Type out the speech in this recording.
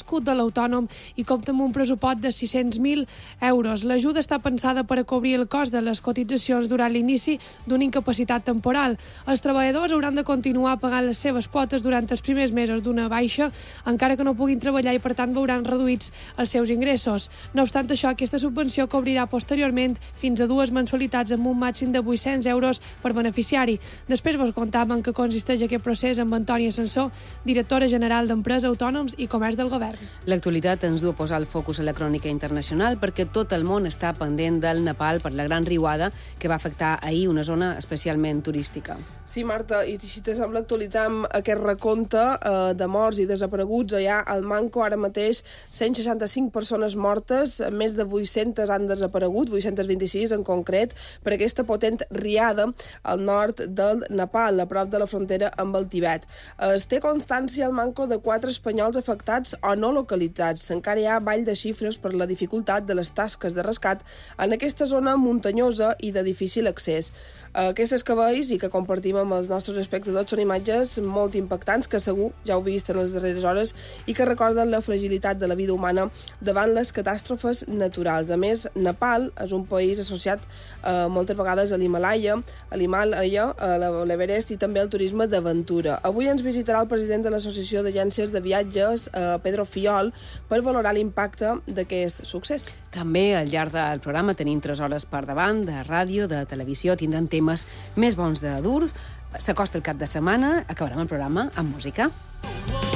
escut de l'autònom i compta amb un pressupost de 600.000 euros. L'ajuda està pensada per a cobrir el cost de les cotitzacions durant l'inici d'una incapacitat temporal. Els treballadors hauran de continuar pagant les seves quotes durant els primers mesos d'una baixa, encara que no puguin treballar i, per tant, veuran reduïts els seus ingressos. No obstant això, aquesta subvenció cobrirà posteriorment fins a 2 mensualitats amb un màxim de 800 euros per beneficiari. Després vos contàvem en què consisteix aquest procés amb Antònia Sansó, directora general d'Empresa, Autònoms i Comerç del Govern. L'actualitat ens du a posar el focus a la crònica internacional perquè tot el món està pendent del Nepal per la gran riuada que va afectar ahir una zona especialment turística. Sí, Marta, i si te sembla actualitzar aquest recompte de morts i desapareguts allà al Manco, ara mateix 165 persones mortes, més de 800 han desaparegut, 826 en concret, per aquesta potent riada al nord del Nepal, a prop de la frontera amb el Tibet. Es té constància al Manco de 4 espanyols afectats o no localitzats. Encara hi ha ball de xifres per la dificultat de les tasques de rescat en aquesta zona muntanyosa i de difícil accés. Aquestes que veus i que compartim amb els nostres espectadors són imatges molt impactants que segur ja heu vist en les darreres hores i que recorden la fragilitat de la vida humana davant les catàstrofes naturals. A més, Nepal és un país associat moltes vegades a l'Himàlaia, a l'Everest i també al turisme d'aventura. Avui ens visitarà el president de l'Associació d'Agències de Viatges, Pedro Fiol, per valorar l'impacte d'aquest succés. També al llarg del programa tenim 3 hores per davant de ràdio, de televisió, tindran temes més bons de dur. S'acosta el cap de setmana, acabarem el programa amb música.